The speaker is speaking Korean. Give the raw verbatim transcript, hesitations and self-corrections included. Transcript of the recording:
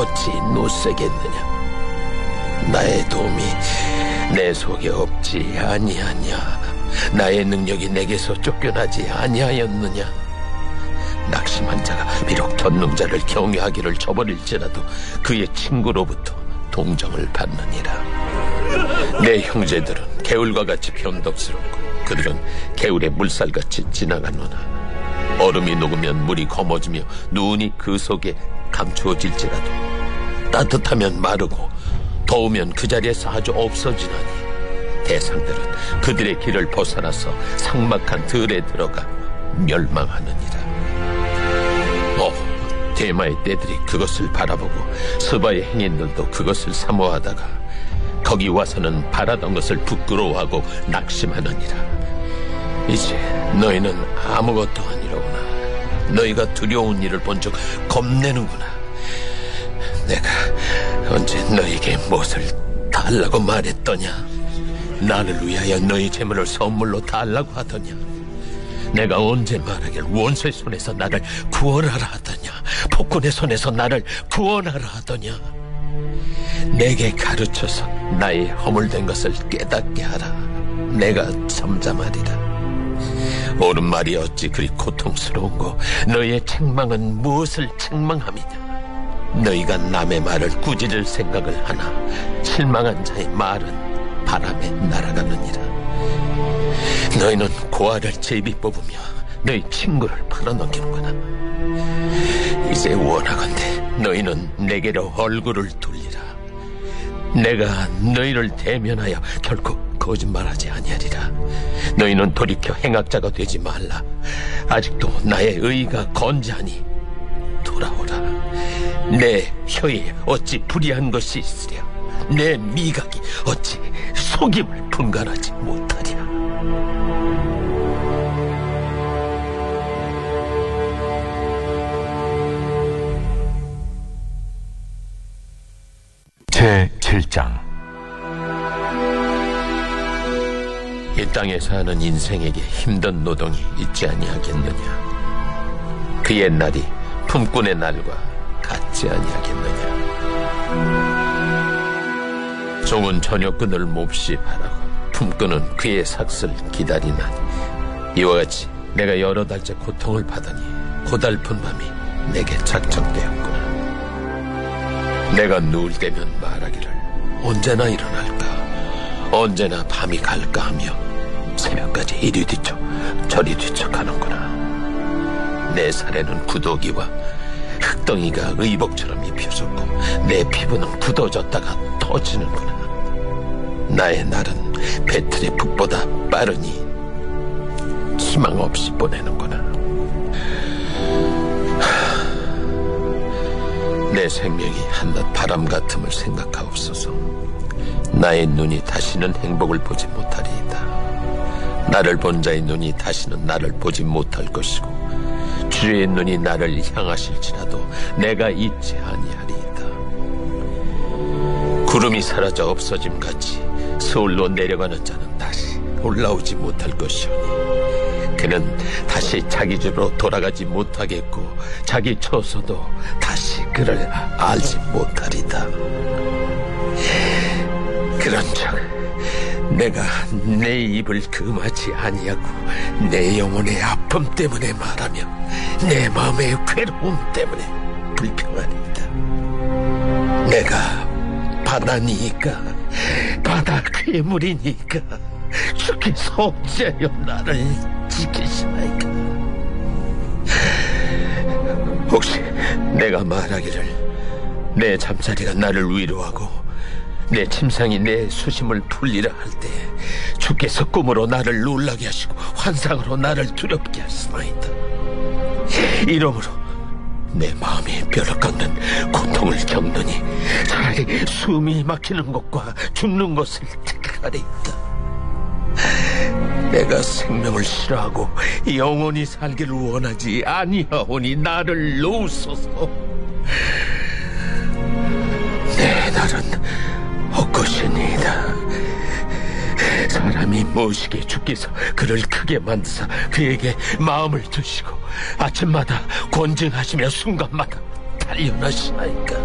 어찌 노세겠느냐. 나의 도움이 내 속에 없지 아니하냐. 나의 능력이 내게서 쫓겨나지 아니하였느냐. 낙심한 자가 비록 전능자를 경외하기를 저버릴지라도 그의 친구로부터 동정을 받느니라. 내 형제들은 개울과 같이 변덕스럽고 그들은 개울의 물살같이 지나가노나 얼음이 녹으면 물이 검어지며 눈이 그 속에 감추어질지라도 따뜻하면 마르고 더우면 그 자리에서 아주 없어지나니 대상들은 그들의 길을 벗어나서 삭막한 들에 들어가 멸망하느니라. 어, 대마의 떼들이 그것을 바라보고 스바의 행인들도 그것을 사모하다가 거기 와서는 바라던 것을 부끄러워하고 낙심하느니라. 이제 너희는 아무것도 아니로구나. 너희가 두려운 일을 본 적 겁내는구나. 내가 언제 너희에게 무엇을 달라고 말했더냐. 나를 위하여 너희 재물을 선물로 달라고 하더냐. 내가 언제 말하길 원수의 손에서 나를 구원하라 하더냐. 폭군의 손에서 나를 구원하라 하더냐. 내게 가르쳐서 나의 허물된 것을 깨닫게 하라. 내가 잠잠하리라. 옳은 말이 어찌 그리 고통스러운고 너희의 책망은 무엇을 책망함이냐. 너희가 남의 말을 꾸짖을 생각을 하나 실망한 자의 말은 바람에 날아가느니라. 너희는 고아를 제비 뽑으며 너희 친구를 팔아넘기는구나. 이제 원하건대 너희는 내게로 얼굴을 돌리라. 내가 너희를 대면하여 결코 거짓말하지 아니하리라. 너희는 돌이켜 행악자가 되지 말라. 아직도 나의 의가 건재하니 돌아오라. 내 혀에 어찌 불의한 것이 있으랴. 내 미각이 어찌 속임을 분간하지 못하랴. 제칠 장. 이 땅에 사는 인생에게 힘든 노동이 있지 아니하겠느냐. 그의 날이 품꾼의 날과 같지 아니하겠느냐. 종은 저녁근을 몹시 바라고 품꾼은 그의 삭슬 기다리나니 이와 같이 내가 여러 달째 고통을 받으니 고달픈 밤이 내게 작정되었구나. 내가 누울 때면 말하기를 언제나 일어날까, 언제나 밤이 갈까 하며 새벽까지 이리 뒤척 저리 뒤척하는구나. 내 살에는 구더기와 흙덩이가 의복처럼 입혀졌고 내 피부는 굳어졌다가 터지는구나. 나의 날은 배틀의 북보다 빠르니 희망 없이 보내는구나. 내 생명이 한낱 바람 같음을 생각하옵소서. 나의 눈이 다시는 행복을 보지 못하리이다. 나를 본 자의 눈이 다시는 나를 보지 못할 것이고 주의 눈이 나를 향하실지라도 내가 잊지 아니하리이다. 구름이 사라져 없어짐같이 서울로 내려가는 자는 다시 올라오지 못할 것이오니 그는 다시 자기 집으로 돌아가지 못하겠고 자기 처소도 다시 그를 알지 못하리다. 그런즉 내가 내 입을 금하지 아니하고 내 영혼의 아픔 때문에 말하며 내 마음의 괴로움 때문에 불평하리이다. 내가 바다니까 바다 괴물이니까 주께서 어찌하여 나를 지키시나이까. 혹시 내가 말하기를 내 잠자리가 나를 위로하고 내 침상이 내 수심을 풀리라 할 때 주께서 꿈으로 나를 놀라게 하시고 환상으로 나를 두렵게 하시나이다. 이러므로 내 마음이 뼈를 깎는 고통을 겪느니 차라리 숨이 막히는 것과 죽는 것을 택하리이다. 내가 생명을 싫어하고 영원히 살기를 원하지 아니하오니 나를 놓으소서. 내 날은 헛것이니이다. 사람이 무엇이기에 주께서 그를 크게 만드사 그에게 마음을 두시고 아침마다 권징하시며 순간마다 단련하시나이까.